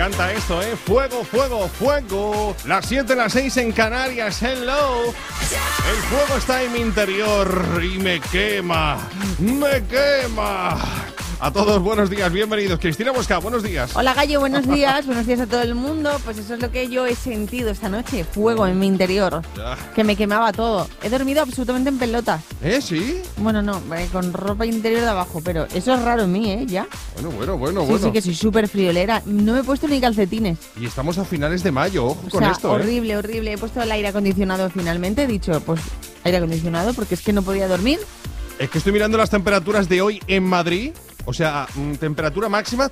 encanta esto, ¿eh? Fuego, fuego, fuego. Las 7, las 6 en Canarias. Hello. El fuego está en mi interior y me quema. ¡Me quema! A todos, buenos días, bienvenidos. Cristina Bosca, buenos días. Hola Gallo, buenos días a todo el mundo. Pues eso es lo que yo he sentido esta noche, fuego en mi interior, que me quemaba todo. He dormido absolutamente en pelotas. ¿Sí? Bueno, no, con ropa interior de abajo, pero eso es raro en mí, ya. Bueno. Sí, que soy súper friolera. No me he puesto ni calcetines. Y estamos a finales de mayo, ojo con esto, horrible. He puesto el aire acondicionado finalmente, he dicho, pues aire acondicionado, porque es que no podía dormir. Es que estoy mirando las temperaturas de hoy en Madrid. O sea, temperatura máxima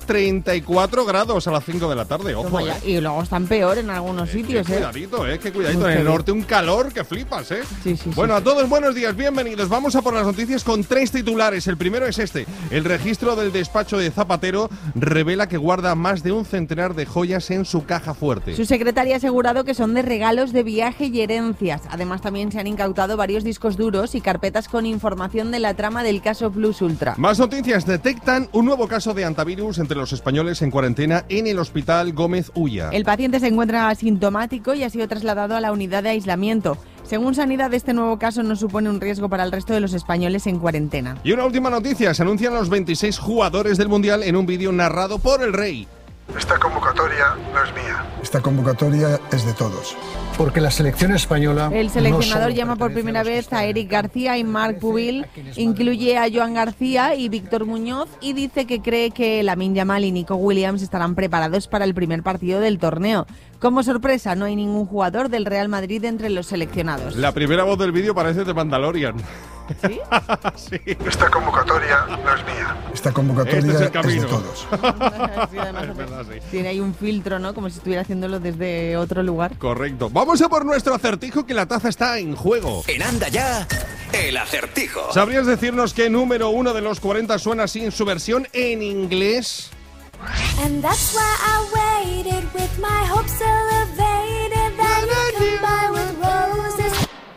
34 grados a las 5 de la tarde, ojo. Y luego están peor en algunos sitios, Cuidadito, que cuidadito. En el norte un calor que flipas, Sí. Bueno, a todos buenos días, bienvenidos. Vamos a por las noticias con 3 titulares. El primero es este. El registro del despacho de Zapatero revela que guarda más de un centenar de joyas en su caja fuerte. Su secretaria ha asegurado que son de regalos de viaje y herencias. Además, también se han incautado varios discos duros y carpetas con información de la trama del caso Plus Ultra. Más noticias. Detectan un nuevo caso de antivirus entre los españoles en cuarentena en el Hospital Gómez Ulla. El paciente se encuentra asintomático y ha sido trasladado a la unidad de aislamiento. Según Sanidad, este nuevo caso no supone un riesgo para el resto de los españoles en cuarentena. Y una última noticia. Se anuncian los 26 jugadores del Mundial en un vídeo narrado por el Rey. Esta convocatoria no es mía. Esta convocatoria es de todos. Porque la selección española... El seleccionador llama por primera vez a Eric García y Marc Pubil, incluye a Joan García y Víctor Muñoz y dice que cree que Lamine Yamal y Nico Williams estarán preparados para el primer partido del torneo. Como sorpresa, no hay ningún jugador del Real Madrid entre los seleccionados. La primera voz del vídeo parece de Mandalorian. ¿Sí? Sí. Esta convocatoria no es mía. Esta convocatoria es de todos. Sí, además, es verdad, sí. Tiene ahí un filtro, ¿no? Como si estuviera haciéndolo desde otro lugar. Correcto. Vamos a por nuestro acertijo, que la taza está en juego. En Anda Ya, el acertijo. ¿Sabrías decirnos qué número 1 de los 40 suena así en su versión en inglés? And that's why I waited with my hopes elevated, then you come by with roses.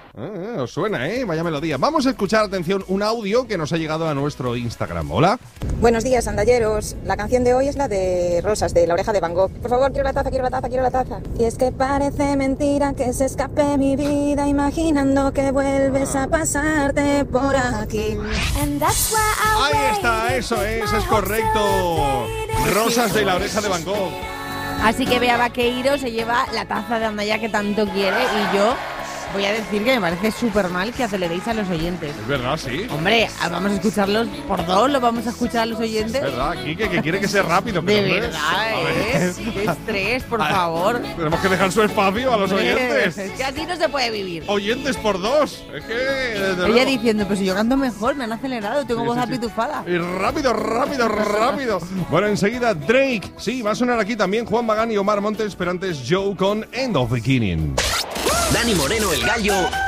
Os suena, vaya melodía. Vamos a escuchar, atención, un audio que nos ha llegado a nuestro Instagram. Hola. Buenos días, andalleros. La canción de hoy es la de Rosas, de La Oreja de Van Gogh. Por favor, quiero la taza, quiero la taza, quiero la taza. Y es que parece mentira que se escape mi vida imaginando que vuelves a pasarte por aquí. And that's why I Ahí está, eso es correcto. Rosas de La Oreja de Van Gogh. Así que Bea Vaqueiro se lleva la taza de Anda Ya que tanto quiere y yo... voy a decir que me parece súper mal que aceleréis a los oyentes. Es verdad, sí. Hombre, vamos a escucharlos por dos, lo vamos a escuchar a los oyentes. Es verdad, Quique, que quiere que sea rápido. De pero verdad, qué estrés, por favor. Tenemos que dejar su espacio a los oyentes. Es que así no se puede vivir. Oyentes por dos. Es que... Ella diciendo, pues si yo canto mejor, me han acelerado, tengo voz sí. apitufada. Y rápido. Bueno, enseguida Drake. Sí, va a sonar aquí también Juan Magán y Omar Montes, pero antes Joe con End of Beginning. Dani Moreno, el Gallo,